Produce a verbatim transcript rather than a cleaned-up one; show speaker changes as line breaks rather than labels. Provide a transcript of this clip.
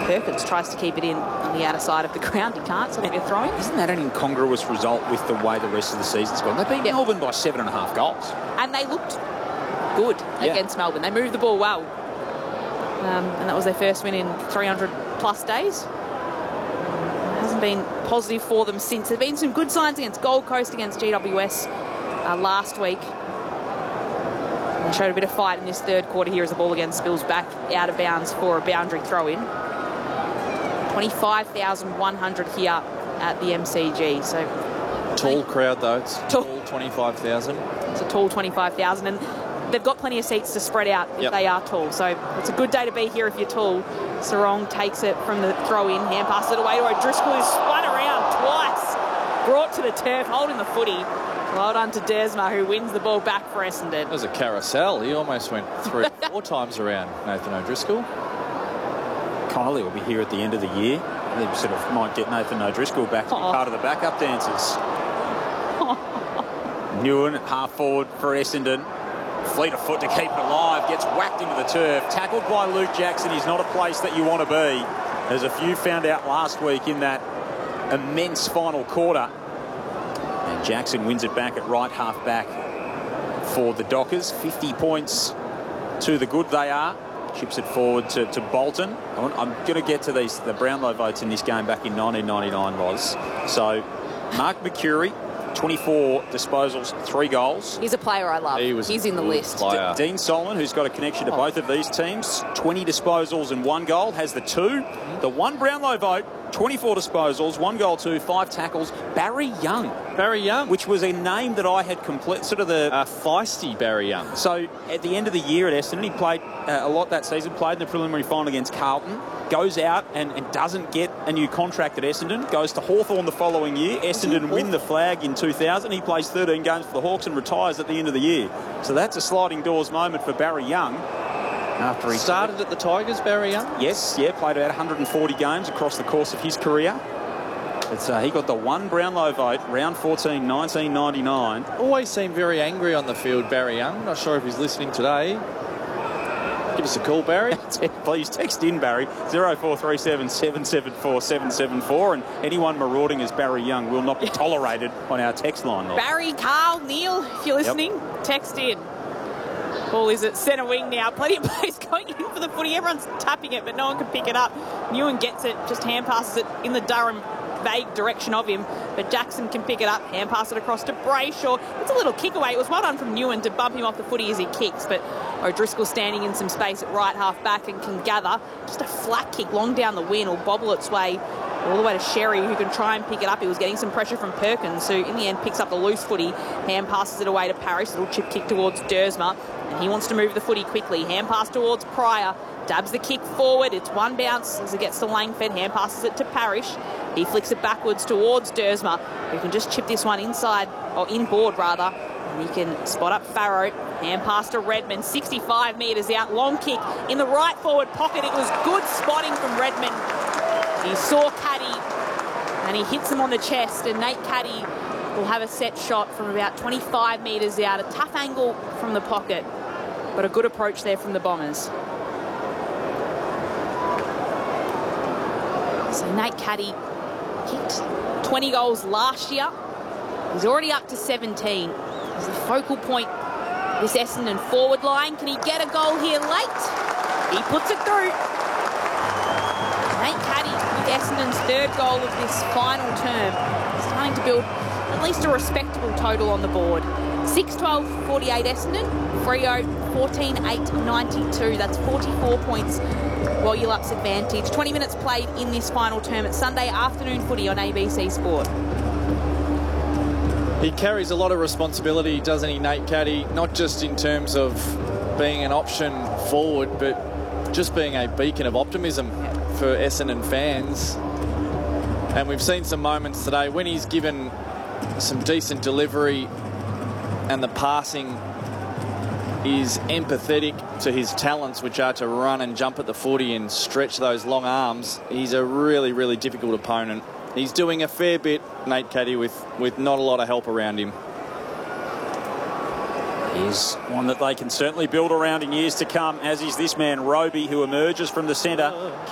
Perkins tries to keep it in on the outer side of the ground. He can't, so they're throwing.
Isn't that an incongruous result with the way the rest of the season's gone? They beat yep. Melbourne by seven and a half goals.
And they looked good yeah. against Melbourne. They moved the ball well. Um, and that was their first win in three hundred plus days. It hasn't been positive for them since. There have been some good signs against Gold Coast, against G W S uh, last week. They showed a bit of fight in this third quarter here as the ball again spills back out of bounds for a boundary throw-in. twenty-five thousand one hundred here at the M C G. So
tall crowd though. It's tall, tall twenty-five thousand.
It's a tall twenty-five thousand, and they've got plenty of seats to spread out if yep. they are tall. So it's a good day to be here if you're tall. Sarong takes it from the throw-in, hand passes it away to O'Driscoll, who's spun around twice, brought to the turf, holding the footy. Well done to Dersma, who wins the ball back for Essendon.
It was a carousel. He almost went three, four times around Nathan O'Driscoll.
Kylie will be here at the end of the year. They sort of might get Nathan O'Driscoll back to be oh. part of the backup dancers. Newen, half forward for Essendon. Fleet of foot to keep it alive. Gets whacked into the turf. Tackled by Luke Jackson. He's not a place that you want to be. As a few found out last week in that immense final quarter. And Jackson wins it back at right half back for the Dockers. fifty points to the good they are. Chips it forward to, to Bolton. I'm going to get to these the Brownlow votes in this game back in nineteen ninety-nine was. So Mark Mercuri, twenty-four disposals, three goals.
He's a player I love. He was He's in the list.
D Dean Solomon, who's got a connection to oh. both of these teams, twenty disposals and one goal, has the two. The one Brownlow vote, twenty-four disposals, one goal, two, five tackles. Barry Young.
Barry Young.
Which was a name that I had complete, sort of the...
Uh, feisty Barry Young.
So at the end of the year at Essendon, he played uh, a lot that season, played in the preliminary final against Carlton, goes out and, and doesn't get a new contract at Essendon, goes to Hawthorn the following year. Essendon win the flag in two thousand. He plays thirteen games for the Hawks and retires at the end of the year. So that's a sliding doors moment for Barry Young. After he
started at the Tigers, Barry Young?
Yes, yeah, played about one hundred forty games across the course of his career. It's, uh, he got the one Brownlow vote, round fourteen, nineteen ninety-nine.
Always seemed very angry on the field, Barry Young. Not sure if he's listening today. Give us a call, Barry.
Please text in, Barry, zero four three seven, seven seven four, seven seven four, and anyone marauding as Barry Young will not be tolerated on our text line.
Barry, Carl, Neil, if you're listening, yep. text in. Ball is at centre wing now. Plenty of pace going in for the footy. Everyone's tapping it, but no one can pick it up. Newen gets it, just hand passes it in the Durham vague direction of him, but Jackson can pick it up, hand pass it across to Brayshaw. It's a little kick away. It was well done from Newen to bump him off the footy as he kicks, but O'Driscoll standing in some space at right half back and can gather. Just a flat kick long down the wing, will bobble its way all the way to Sherry, who can try and pick it up. He was getting some pressure from Perkins, who in the end picks up the loose footy, hand passes it away to Parrish, little chip kick towards Dersma, and he wants to move the footy quickly. Hand pass towards Pryor, dabs the kick forward, it's one bounce as it gets to Langford, hand passes it to Parrish. He flicks it backwards towards Dersma, who can just chip this one inside, or inboard rather, and he can spot up Farrow. Hand pass to Redmond, sixty-five metres out, long kick in the right forward pocket. It was good spotting from Redmond. He saw Caddy, and he hits him on the chest, and Nate Caddy will have a set shot from about twenty-five metres out. A tough angle from the pocket, but a good approach there from the Bombers. So Nate Caddy kicked twenty goals last year. He's already up to seventeen. He's the focal point of this Essendon forward line. Can he get a goal here late? He puts it through. Nate Caddy with Essendon's third goal of this final term, starting to build at least a respectable total on the board. six twelve forty-eight Essendon, Freo fourteen eight ninety-two. That's forty-four points. Wallulup's advantage. twenty minutes played in this final term. It's Sunday afternoon footy on A B C Sport.
He carries a lot of responsibility, doesn't he, Nate Caddy? Not just in terms of being an option forward, but just being a beacon of optimism for Essendon fans. And we've seen some moments today when he's given some decent delivery and the passing is empathetic to his talents, which are to run and jump at the footy and stretch those long arms. He's a really, really difficult opponent. He's doing a fair bit, Nate Caddy, with, with not a lot of help around him.
He's one that they can certainly build around in years to come, as is this man, Roby, who emerges from the centre.